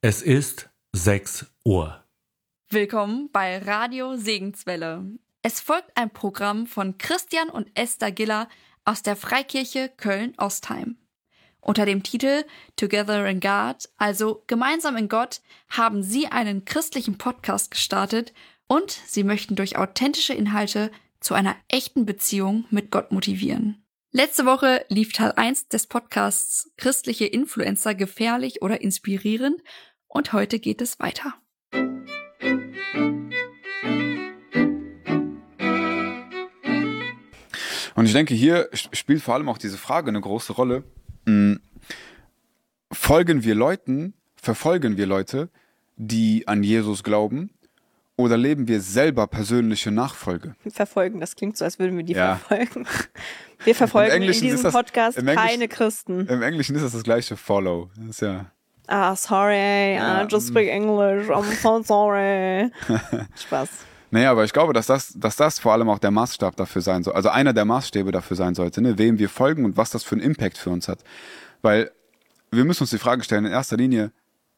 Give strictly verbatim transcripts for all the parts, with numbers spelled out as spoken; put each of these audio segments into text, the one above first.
Es ist sechs Uhr. Willkommen bei Radio Segenswelle. Es folgt ein Programm von Christian und Esther Giller aus der Freikirche Köln-Ostheim. Unter dem Titel Together in God, also Gemeinsam in Gott, haben sie einen christlichen Podcast gestartet und sie möchten durch authentische Inhalte zu einer echten Beziehung mit Gott motivieren. Letzte Woche lief Teil eins des Podcasts Christliche Influencer gefährlich oder inspirierend und heute geht es weiter. Und ich denke, hier spielt vor allem auch diese Frage eine große Rolle. Folgen wir Leuten, verfolgen wir Leute, die an Jesus glauben, oder leben wir selber persönliche Nachfolge? Verfolgen, das klingt so, als würden wir die Ja. verfolgen. Wir verfolgen in Englischen diesem ist das- Podcast im Englisch- keine Christen. Im Englischen ist das das gleiche Follow. Das ist ja... Ah, sorry, Ja. I just speak English, I'm so sorry. Spaß. Naja, aber ich glaube, dass das, dass das vor allem auch der Maßstab dafür sein soll, also einer der Maßstäbe dafür sein sollte, ne? Wem wir folgen und was das für einen Impact für uns hat. Weil wir müssen uns die Frage stellen, in erster Linie,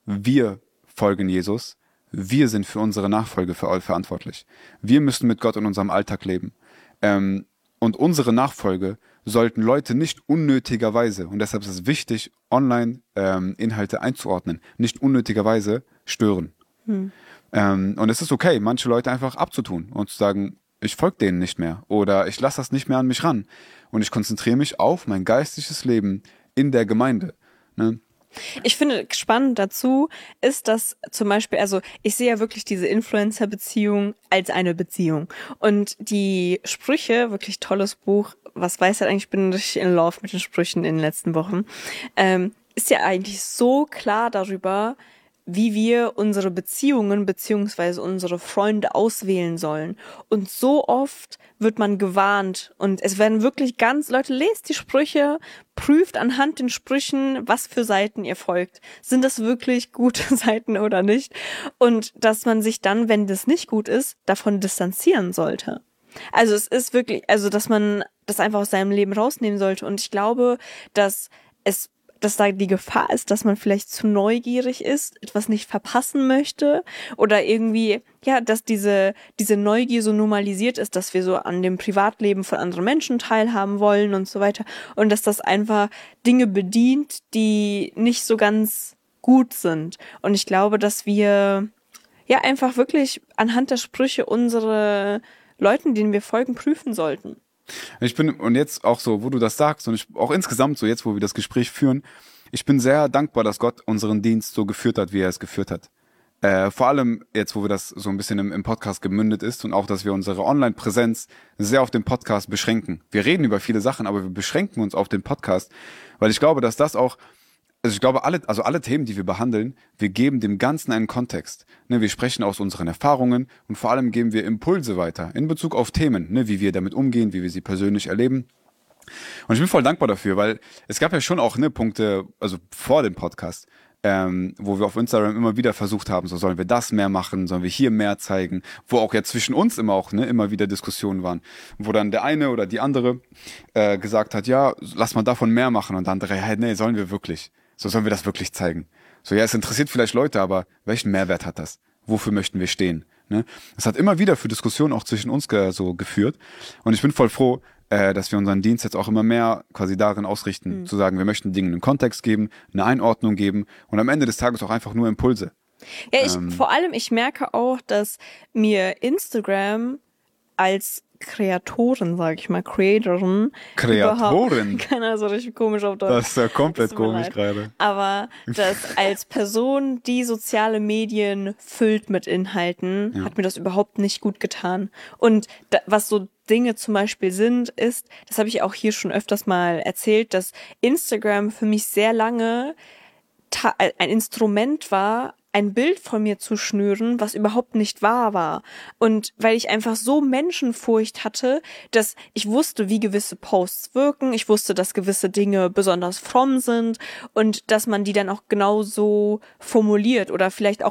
wir folgen Jesus, wir sind für unsere Nachfolge ver- verantwortlich. Wir müssen mit Gott in unserem Alltag leben. Ähm, und unsere Nachfolge sollten Leute nicht unnötigerweise, und deshalb ist es wichtig, Online-Inhalte ähm, einzuordnen, nicht unnötigerweise stören. Hm. Ähm, und es ist okay, manche Leute einfach abzutun und zu sagen, ich folge denen nicht mehr oder ich lasse das nicht mehr an mich ran und ich konzentriere mich auf mein geistliches Leben in der Gemeinde. Ne? Ich finde spannend dazu ist, dass zum Beispiel, also ich sehe ja wirklich diese Influencer-Beziehung als eine Beziehung. Und die Sprüche, wirklich tolles Buch, was weiß halt eigentlich, ich bin richtig in Love mit den Sprüchen in den letzten Wochen, ähm, ist ja eigentlich so klar darüber, wie wir unsere Beziehungen beziehungsweise unsere Freunde auswählen sollen. Und so oft wird man gewarnt und es werden wirklich ganz, Leute, lest die Sprüche, prüft anhand den Sprüchen, was für Seiten ihr folgt. Sind das wirklich gute Seiten oder nicht? Und dass man sich dann, wenn das nicht gut ist, davon distanzieren sollte. Also es ist wirklich, also dass man das einfach aus seinem Leben rausnehmen sollte. Und ich glaube, dass es dass da die Gefahr ist, dass man vielleicht zu neugierig ist, etwas nicht verpassen möchte oder irgendwie, ja, dass diese diese Neugier so normalisiert ist, dass wir so an dem Privatleben von anderen Menschen teilhaben wollen und so weiter und dass das einfach Dinge bedient, die nicht so ganz gut sind. Und ich glaube, dass wir ja einfach wirklich anhand der Sprüche unsere Leuten, denen wir folgen, prüfen sollten. Ich bin, und jetzt auch so, wo du das sagst und ich, auch insgesamt so jetzt, wo wir das Gespräch führen, ich bin sehr dankbar, dass Gott unseren Dienst so geführt hat, wie er es geführt hat. Äh, vor allem jetzt, wo wir das so ein bisschen im, im Podcast gemündet ist und auch, dass wir unsere Online-Präsenz sehr auf den Podcast beschränken. Wir reden über viele Sachen, aber wir beschränken uns auf den Podcast, weil ich glaube, dass das auch, also ich glaube, alle, also alle Themen, die wir behandeln, wir geben dem Ganzen einen Kontext. Ne, wir sprechen aus unseren Erfahrungen und vor allem geben wir Impulse weiter in Bezug auf Themen, ne, wie wir damit umgehen, wie wir sie persönlich erleben. Und ich bin voll dankbar dafür, weil es gab ja schon auch ne, Punkte, also vor dem Podcast, ähm, wo wir auf Instagram immer wieder versucht haben, so sollen wir das mehr machen, sollen wir hier mehr zeigen, wo auch ja zwischen uns immer auch ne, immer wieder Diskussionen waren, wo dann der eine oder die andere äh, gesagt hat, ja, lass mal davon mehr machen und der andere, hey, nee, sollen wir wirklich? So sollen wir das wirklich zeigen. So, ja, es interessiert vielleicht Leute, aber welchen Mehrwert hat das? Wofür möchten wir stehen? Ne? Das hat immer wieder für Diskussionen auch zwischen uns ge- so geführt. Und ich bin voll froh, äh, dass wir unseren Dienst jetzt auch immer mehr quasi darin ausrichten, mhm. zu sagen, wir möchten Dingen einen Kontext geben, eine Einordnung geben und am Ende des Tages auch einfach nur Impulse. Ja, ich, Ähm, vor allem, ich merke auch, dass mir Instagram als Kreatorin, sage ich mal, Creatorin. Kreatorin? Überhaupt, keiner so richtig komisch auf Deutsch. Das ist ja komplett Tut mir komisch leid. gerade. Aber dass als Person, die soziale Medien füllt mit Inhalten, Ja. hat mir das überhaupt nicht gut getan. Und da, was so Dinge zum Beispiel sind, ist, das habe ich auch hier schon öfters mal erzählt, dass Instagram für mich sehr lange ta- ein Instrument war, ein Bild von mir zu schnüren, was überhaupt nicht wahr war. Und weil ich einfach so Menschenfurcht hatte, dass ich wusste, wie gewisse Posts wirken, ich wusste, dass gewisse Dinge besonders fromm sind und dass man die dann auch genauso formuliert oder vielleicht auch